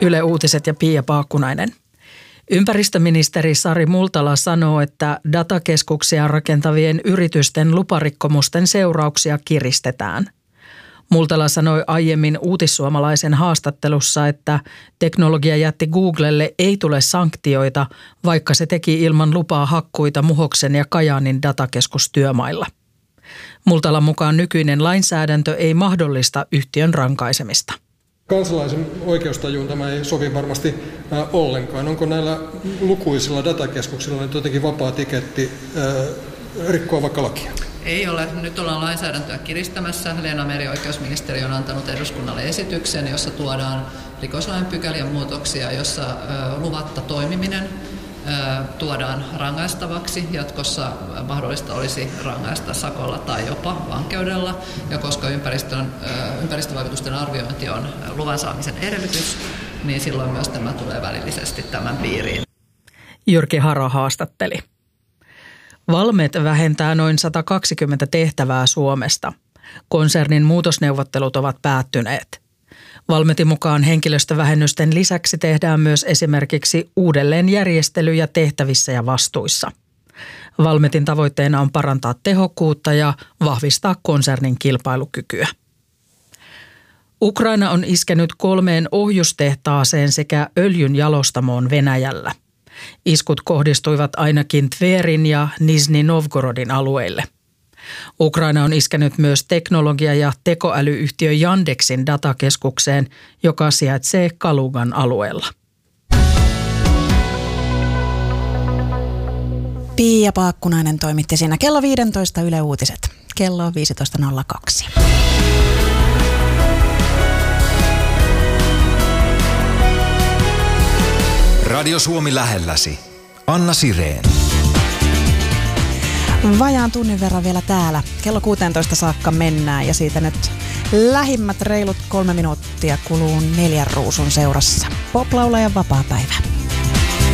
Yle Uutiset ja Pia Paakkunainen. Ympäristöministeri Sari Multala sanoo, että datakeskuksia rakentavien yritysten luparikkomusten seurauksia kiristetään. Multala sanoi aiemmin Uutissuomalaisen haastattelussa, että teknologiajätti Googlelle ei tule sanktioita, vaikka se teki ilman lupaa hakkuita Muhoksen ja Kajaanin datakeskustyömailla. Multalan mukaan nykyinen lainsäädäntö ei mahdollista yhtiön rankaisemista. Kansalaisen oikeustajuun tämä ei sovi varmasti ollenkaan. Onko näillä lukuisilla datakeskuksilla nyt jotenkin vapaa tiketti rikkoa vaikka lakia? Ei ole. Nyt ollaan lainsäädäntöä kiristämässä. Leena Meri, oikeusministeri, on antanut eduskunnalle esityksen, jossa tuodaan rikoslain pykälien muutoksia, jossa luvatta toimiminen tuodaan rangaistavaksi. Jatkossa mahdollista olisi rangaista sakolla tai jopa vankeudella. Ja koska ympäristövaikutusten arviointi on luvan saamisen edellytys, niin silloin myös tämä tulee välillisesti tämän piiriin. Jyrki Hara haastatteli. Valmet vähentää noin 120 tehtävää Suomesta. Konsernin muutosneuvottelut ovat päättyneet. Valmetin mukaan henkilöstövähennysten lisäksi tehdään myös esimerkiksi uudelleenjärjestelyjä tehtävissä ja vastuissa. Valmetin tavoitteena on parantaa tehokkuutta ja vahvistaa konsernin kilpailukykyä. Ukraina on iskenyt 3 ohjustehtaaseen sekä öljyn jalostamoon Venäjällä. Iskut kohdistuivat ainakin Tverin ja Nizhny Novgorodin alueille. Ukraina on iskenyt myös teknologia- ja tekoälyyhtiö Yandexin datakeskukseen, joka sijaitsee Kalugan alueella. Pia Paakkunainen toimitti siinä kello 15 Yle Uutiset. Kello on 15.02. Radio Suomi lähelläsi. Anna Sireen. Vajaan tunnin verran vielä täällä. Kello 16 saakka mennään ja siitä nyt lähimmät reilut 3 minuuttia kuluu 4 ruusun seurassa. Pop-laulajan vapaapäivä.